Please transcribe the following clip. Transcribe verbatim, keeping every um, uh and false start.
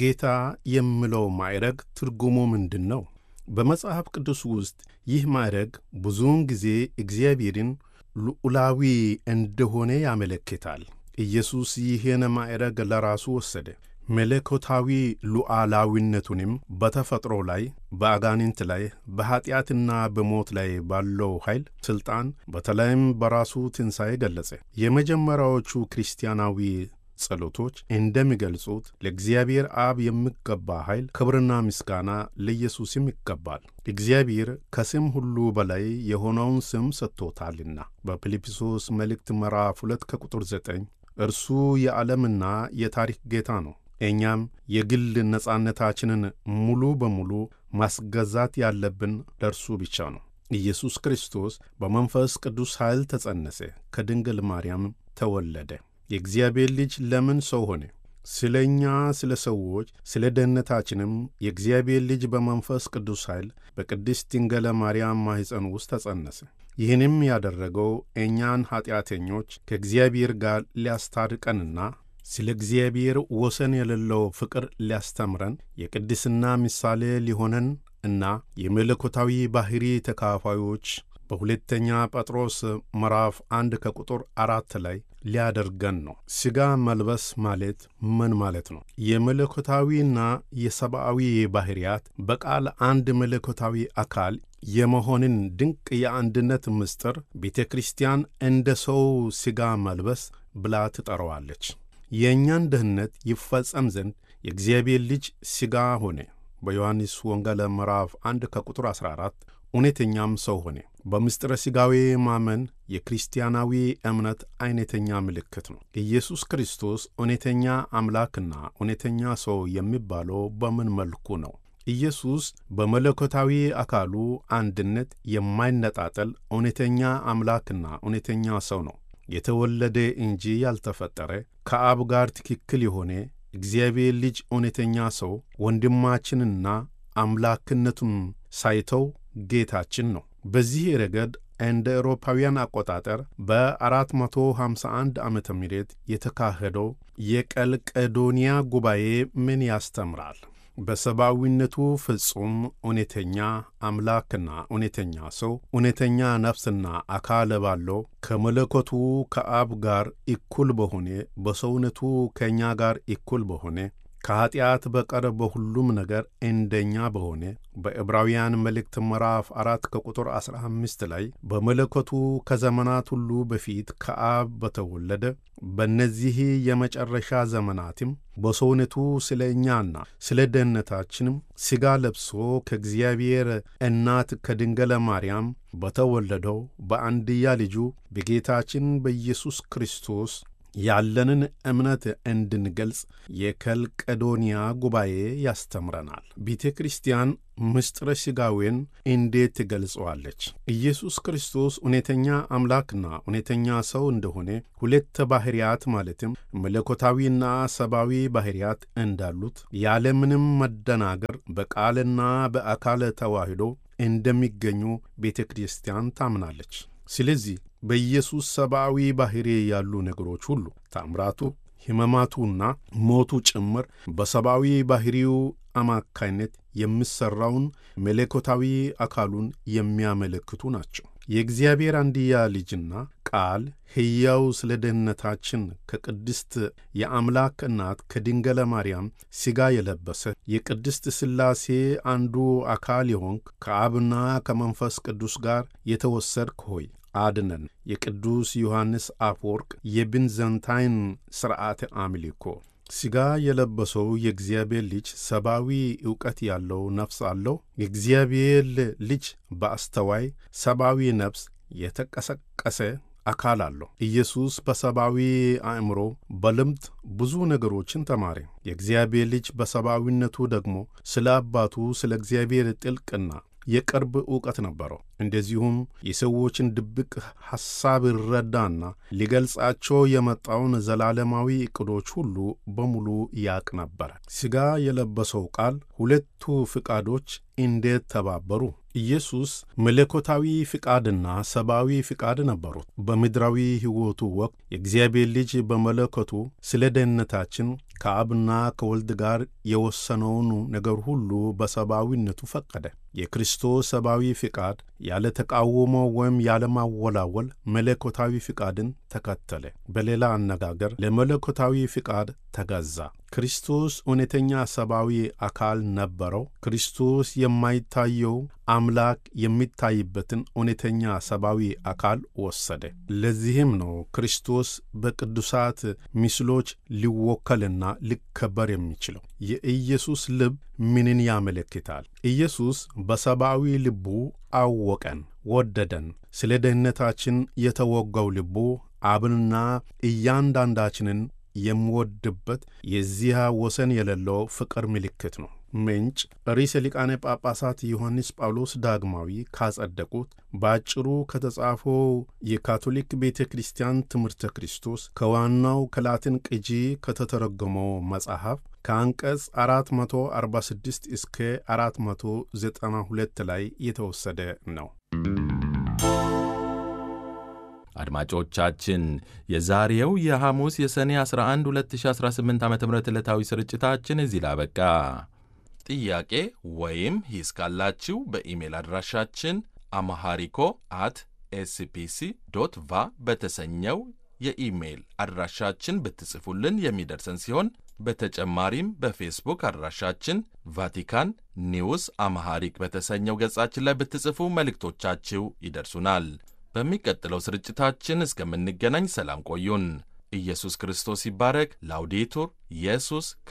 ጌታ የሚለው ማዕረግ ትርጉሙ ምንድነው? በመጽሐፍ ቅዱስ ውስጥ ይህ ማዕረግ ብዙውን ጊዜ እግዚአብሔርን ልዑላዊ እንደሆነ ያመለክታል። ኢየሱስ ይህን ማዕረግ ለራሱ ወሰደ። መለኮታዊ ሉዓላዊነቱንም በተፈጥሮ ላይ፣ በአጋንንት ላይ፣ በኀጢአትና በሞት ላይ ባለው ኃይል ሥልጣን፣ በተለይም በራሱ ትንሣኤ ገለጸ። የመጀመሪያዎቹ ክርስቲያናዊ ጸሎቶች እንደሚገልጹት ለእግዚአብሔር አብ የሚገባ ኃይል፣ ክብርና ምስጋና ለኢየሱስም ይገባል። እግዚአብሔር ከስም ሁሉ በላይ የሆነውን ስም ሰጥቶታልና። በፊልጵስዩስ መልእክት ምዕራፍ ሁለት ከቁጥር ዘጠኝ እርሱ የዓለምና የታሪክ ጌታ ነው። እኛም የግል ነጻነታችንን ሙሉ በሙሉ ማስገዛት ያለብን ለእርሱ ብቻ ነው። ኢየሱስ ክርስቶስ በመንፈስ ቅዱስ ኃይል ተጸነሰ፣ ከድንግል ማርያም ተወለደ። የእግዚአብሔር ልጅ ለምን ሰው ሆነ? ስለ እኛ፣ ስለ ሰዎች፣ ስለ ደህንነታችንም የእግዚአብሔር ልጅ በመንፈስ ቅዱስ ኃይል በቅድስት ድንግል ማርያም ማኅፀን ውስጥ ተጸነሰ። ይህንም ያደረገው እኛን ኀጢአተኞች ከእግዚአብሔር ጋር ሊያስታርቀንና ስለ እግዚአብሔር ወሰን የሌለው ፍቅር ሊያስተምረን፣ የቅድስና ምሳሌ ሊሆነን እና የመለኮታዊ ባሕሪ ተካፋዮች በሁለተኛ ጴጥሮስ ምዕራፍ አንድ ከቁጥር አራት ላይ ሊያደርገን ነው። ሥጋ መልበስ ማለት ምን ማለት ነው? የመለኮታዊና የሰብአዊ ባሕርያት በቃል አንድ መለኮታዊ አካል የመሆንን ድንቅ የአንድነት ምስጢር ቤተ ክርስቲያን እንደ ሰው ሥጋ መልበስ ብላ ትጠራዋለች። የእኛን ደህንነት ይፈጸም ዘንድ የእግዚአብሔር ልጅ ሥጋ ሆነ። በዮሐንስ ወንጌል ምዕራፍ አንድ ከቁጥር አሥራ አራት እውነተኛም ሰው ሆነ። በምስጢረ ሥጋዌ ማመን የክርስቲያናዊ እምነት አይነተኛ ምልክት ነው። ኢየሱስ ክርስቶስ እውነተኛ አምላክና እውነተኛ ሰው የሚባለው በምን መልኩ ነው? ኢየሱስ በመለኮታዊ አካሉ አንድነት የማይነጣጠል እውነተኛ አምላክና እውነተኛ ሰው ነው። የተወለደ እንጂ ያልተፈጠረ፣ ከአብ ጋር ትክክል የሆነ እግዚአብሔር ልጅ እውነተኛ ሰው፣ ወንድማችንና አምላክነቱን ሳይተው ጌታችን ነው። በዚህ ረገድ እንደ አውሮፓውያን አቆጣጠር በአራት መቶ ሃምሳ አንድ ዓመተ ምህረት የተካሄደው የቀልቀዶንያ ጉባኤ ምን ያስተምራል? በሰብአዊነቱ ፍጹም እውነተኛ አምላክና እውነተኛ ሰው፣ እውነተኛ ነፍስና አካል ባለው ከመለኮቱ ከአብ ጋር እኩል በሆነ፣ በሰውነቱ ከእኛ ጋር እኩል በሆነ፣ ከኀጢአት በቀር በሁሉም ነገር እንደኛ በሆነ በዕብራውያን መልእክት ምዕራፍ አራት ከቁጥር አሥራ አምስት ላይ በመለኮቱ ከዘመናት ሁሉ በፊት ከአብ በተወለደ በእነዚህ የመጨረሻ ዘመናትም በሰውነቱ ስለ እኛና ስለ ደህንነታችንም ሥጋ ለብሶ ከእግዚአብሔር እናት ከድንግል ማርያም በተወለደው በአንድያ ልጁ በጌታችን በኢየሱስ ክርስቶስ ያለንን እምነት እንድንገልጽ የከልቀዶንያ ጉባኤ ያስተምረናል። ቤተ ክርስቲያን ምስጢረ ሥጋዌን እንዴት ትገልጸዋለች? ኢየሱስ ክርስቶስ እውነተኛ አምላክና እውነተኛ ሰው እንደሆነ፣ ሁለት ባሕርያት ማለትም መለኮታዊና ሰብአዊ ባሕርያት እንዳሉት ያለምንም መደናገር በቃልና በአካል ተዋህዶ እንደሚገኙ ቤተ ክርስቲያን ታምናለች። ስለዚህ በኢየሱስ ሰብአዊ ባሕሪ ያሉ ነገሮች ሁሉ፣ ታምራቱ፣ ሕመማቱና ሞቱ ጭምር በሰብአዊ ባሕሪው አማካይነት የሚሠራውን መለኮታዊ አካሉን የሚያመለክቱ ናቸው። የእግዚአብሔር አንድያ ልጅና ቃል ሕያው ስለ ደህንነታችን ከቅድስት የአምላክ እናት ከድንግል ማርያም ሥጋ የለበሰ የቅድስት ሥላሴ አንዱ አካል የሆንክ ከአብና ከመንፈስ ቅዱስ ጋር የተወሰድክ ሆይ አድነን። የቅዱስ ዮሐንስ አፈወርቅ የብንዘንታይን ሥርዓተ አምልኮ። ሥጋ የለበሰው የእግዚአብሔር ልጅ ሰብአዊ ዕውቀት ያለው ነፍስ አለው። የእግዚአብሔር ልጅ በአስተዋይ ሰብአዊ ነፍስ የተቀሰቀሰ አካል አለው። ኢየሱስ በሰብአዊ አእምሮ በልምድ ብዙ ነገሮችን ተማረ። የእግዚአብሔር ልጅ በሰብአዊነቱ ደግሞ ስለ አባቱ ስለ እግዚአብሔር ጥልቅና የቅርብ ዕውቀት ነበረው። እንደዚሁም የሰዎችን ድብቅ ሐሳብ ይረዳና ሊገልጻቸው የመጣውን ዘላለማዊ ዕቅዶች ሁሉ በሙሉ ያቅ ነበር። ሥጋ የለበሰው ቃል ሁለቱ ፍቃዶች እንዴት ተባበሩ? ኢየሱስ መለኮታዊ ፍቃድና ሰብአዊ ፍቃድ ነበሩት። በምድራዊ ሕይወቱ ወቅት የእግዚአብሔር ልጅ በመለኮቱ ስለ ደህንነታችን ከአብና ከወልድ ጋር የወሰነውን ነገር ሁሉ በሰብአዊነቱ ፈቀደ። የክርስቶስ ሰብአዊ ፍቃድ ያለ ተቃውሞ ወይም ያለ ማወላወል መለኮታዊ ፍቃድን ተከተለ። በሌላ አነጋገር ለመለኮታዊ ፍቃድ ተገዛ። ክርስቶስ እውነተኛ ሰብአዊ አካል ነበረው። ክርስቶስ የማይታየው አምላክ የሚታይበትን እውነተኛ ሰብአዊ አካል ወሰደ። ለዚህም ነው ክርስቶስ በቅዱሳት ምስሎች ሊወከልና ሊከበር የሚችለው። የኢየሱስ ልብ ምንን ያመለክታል? ኢየሱስ በሰብአዊ ልቡ አወቀን፣ ወደደን። ስለ ደህንነታችን የተወጋው ልቡ አብንና እያንዳንዳችንን የሚወድበት የዚያ ወሰን የሌለው ፍቅር ምልክት ነው። ምንጭ ርዕሰ ሊቃነ ጳጳሳት ዮሐንስ ጳውሎስ ዳግማዊ ካጸደቁት በአጭሩ ከተጻፈው የካቶሊክ ቤተ ክርስቲያን ትምህርተ ክርስቶስ ከዋናው ከላቲን ቅጂ ከተተረጎመው መጽሐፍ ከአንቀጽ አራት መቶ አርባ ስድስት እስከ አራት መቶ ዘጠና ሁለት ላይ የተወሰደ ነው። አድማጮቻችን የዛሬው የሐሙስ የሰኔ አስራ አንድ ሁለት ሺህ አስራ ስምንት ዓመተ ምህረት ዕለታዊ ስርጭታችን እዚህ ላይ አበቃ። ጥያቄ ወይም ሂስ ካላችሁ በኢሜል አድራሻችን አማሃሪኮ አት ኤስፒሲ ዶት ቫ በተሰኘው የኢሜል አድራሻችን ብትጽፉልን የሚደርሰን ሲሆን በተጨማሪም በፌስቡክ አድራሻችን ቫቲካን ኒውስ አማሃሪክ በተሰኘው ገጻችን ላይ ብትጽፉ መልእክቶቻችሁ ይደርሱናል። በሚቀጥለው ስርጭታችን እስከምንገናኝ ሰላም ቆዩን። ኢየሱስ ክርስቶስ ይባረክ። ላውዴቱር ኢየሱስ